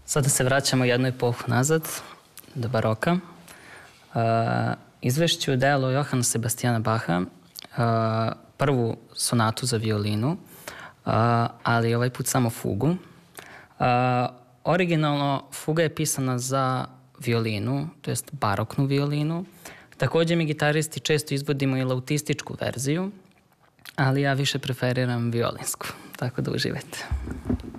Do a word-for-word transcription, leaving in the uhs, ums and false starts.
Sada se vraćamo jednu epohu nazad, do baroka. Uh, izvešću delo Johana Sebastijana Baha, uh, prvu sonatu za violinu, uh, ali ovaj put samo fugu. Uh, originalno fuga je pisana za violinu, to jest baroknu violinu. Takođe mi gitaristi često izvodimo i lautističku verziju, ali ja više preferiram violinsku, tako da uživajte.